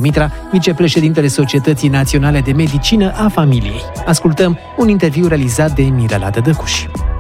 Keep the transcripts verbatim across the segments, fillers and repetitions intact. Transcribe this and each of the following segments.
Mitra, vicepreședintele Societății Naționale de Medicină a Familiei. Ascultăm un interviu realizat de Mirela Dădăcuș.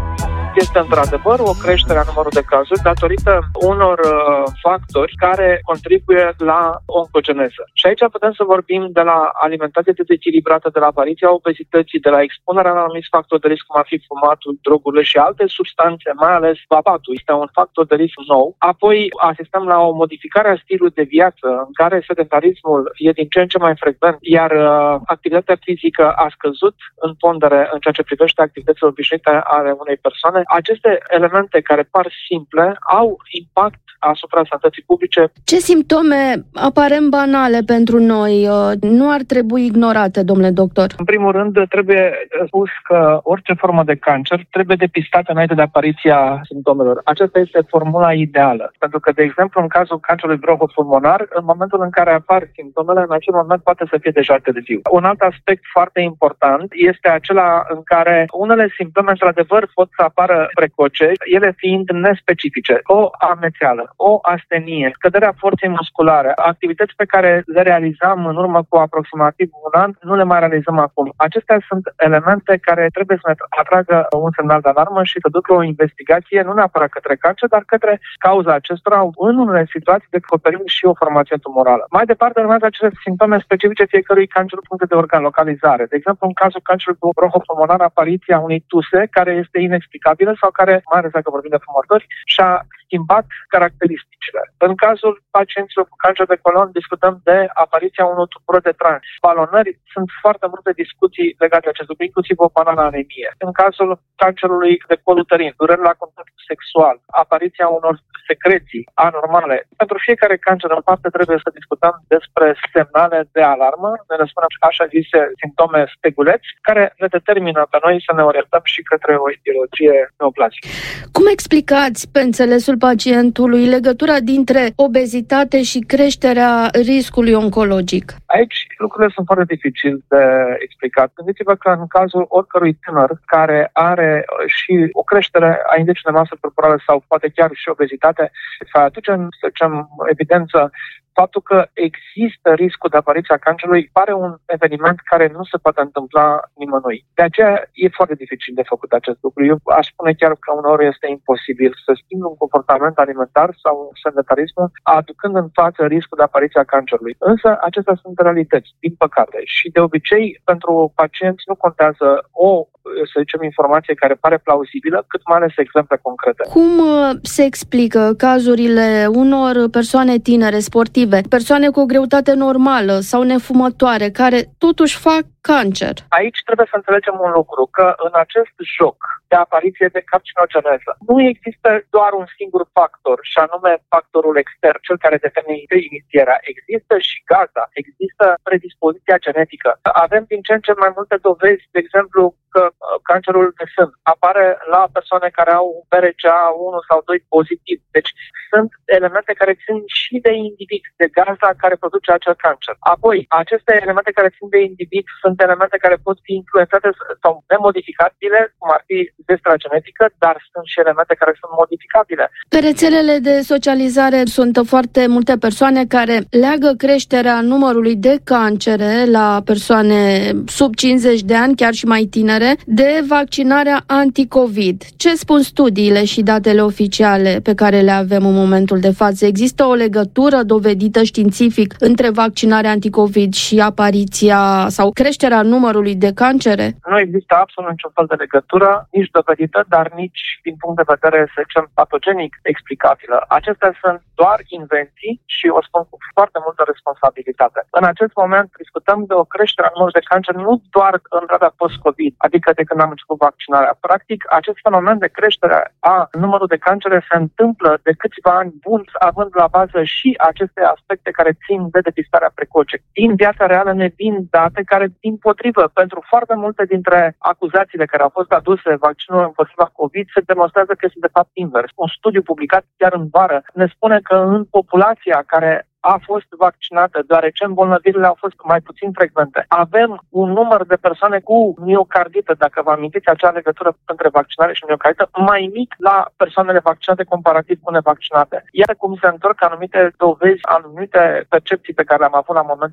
Este într-adevăr o creștere a numărului de cazuri datorită unor uh, factori care contribuie la oncogeneză. Și aici putem să vorbim de la alimentație dezechilibrată, de la apariția obezității, de la expunerea la anumiți factori de risc, cum ar fi fumatul, drogurile și alte substanțe, mai ales vapatul. Este un factor de risc nou. Apoi asistăm la o modificare a stilului de viață, în care sedentarismul e din ce în ce mai frecvent, iar uh, activitatea fizică a scăzut în pondere în ceea ce privește activitățile obișnuite ale unei persoane. Aceste elemente care par simple au impact asupra sănătății publice. Ce simptome aparent banale pentru noi nu ar trebui ignorate, domnule doctor? În primul rând, trebuie spus că orice formă de cancer trebuie depistată înainte de apariția simptomelor. Aceasta este formula ideală. Pentru că, de exemplu, în cazul cancerului bronhopulmonar, în momentul în care apar simptomele, în acel moment poate să fie deja târziu. Un alt aspect foarte important este acela în care unele simptome, într-adevăr, pot să apară precoce, ele fiind nespecifice. O amețeală, o astenie, scăderea forței musculare, activități pe care le realizam în urmă cu aproximativ un an, nu le mai realizăm acum. Acestea sunt elemente care trebuie să ne atragă un semnal de alarmă și să ducă o investigație, nu neapărat către cancer, dar către cauza acestora, în unele situații descoperim și o formație tumorală. Mai departe, urmează acele simptome specifice fiecărui cancer puncte de organ, localizare. De exemplu, în cazul cancerului bronhopulmonar, apariția unei tuse care este inexplicabilă sau care, mai ales dacă vorbim de fumători, și-a schimbat caracteristicile. În cazul pacienților cu cancer de colon, discutăm de apariția unor tumori de trans. Balonări, sunt foarte multe discuții legate de acest lucru, inclusiv o banală anemie. În cazul cancerului de col uterin, dureri la contact sexual, apariția unor secreții anormale. Pentru fiecare cancer în parte trebuie să discutăm despre semnale de alarmă, ne răspunem așa zise simptome speguleți, care ne determină pe noi să ne orientăm și către o etiologie neoplazică. Cum explicați pe înțelesul pacientului legătura dintre obezitate și creșterea riscului oncologic? Aici lucrurile sunt foarte dificil de explicat. Gândiți-vă că în cazul oricărui tânăr care are și o creștere a indicului de masă corporală sau poate chiar și obezitate, să aducem, să zicem, evidență faptul că există riscul de apariția cancerului pare un eveniment care nu se poate întâmpla nimănui. De aceea e foarte dificil de făcut acest lucru. Eu aș spune chiar că uneori este imposibil să schimbi un comportament alimentar sau un sedentarism, aducând în față riscul de apariția cancerului. Însă acestea sunt realități, din păcate. Și de obicei, pentru pacienți nu contează o, să zicem, informație care pare plauzibilă, cât mai ales exemple concrete. Cum se explică cazurile unor persoane tinere, sportive, persoane cu o greutate normală sau nefumătoare, care totuși fac cancer? Aici trebuie să înțelegem un lucru, că în acest joc de apariție de carcinogeneză nu există doar un singur factor, și anume factorul extern, cel care determină inițierea. Există și gazda, există predispoziția genetică. Avem din ce în ce mai multe dovezi, de exemplu, că cancerul de sân apare la persoane care au B R C A unu sau doi pozitiv. Deci sunt elemente care țin și de individ, de gazda care produce acel cancer. Apoi, aceste elemente care țin de individ sunt elemente care pot fi influențate sau nemodificabile, cum ar fi destra genetică, dar sunt și elemente care sunt modificabile. Pe rețelele de socializare sunt foarte multe persoane care leagă creșterea numărului de cancere la persoane sub cincizeci de ani, chiar și mai tinere, de vaccinarea anticovid. Ce spun studiile și datele oficiale pe care le avem în momentul de față? Există o legătură dovedită științific între vaccinarea anticovid și apariția sau creșterea numărului de cancere? Nu există absolut niciun fel de legătură, nici dovedită, dar nici din punct de vedere, să zicem, patogenic explicabilă. Acestea sunt doar invenții și o spun cu foarte multă responsabilitate. În acest moment discutăm de o creștere a numărului de cancer nu doar în perioada post-COVID, adică de când am început vaccinarea. Practic, acest fenomen de creștere a numărului de cancere se întâmplă de câțiva ani buni, având la bază și aceste aspecte care țin de depistarea precoce. Din viața reală ne vin date care, dimpotrivă, pentru foarte multe dintre acuzațiile care au fost aduse vaccinului împotriva COVID, se demonstrează că este de fapt invers. Un studiu publicat chiar în vară ne spune că în populația care a fost vaccinată, deoarece îmbolnăvirile au fost mai puțin frecvente. Avem un număr de persoane cu miocardită, dacă vă amintiți acea legătură între vaccinare și miocardită, mai mic la persoanele vaccinate comparativ cu nevaccinate. Iar cum se întorc anumite dovezi, anumite percepții pe care le-am avut la momentul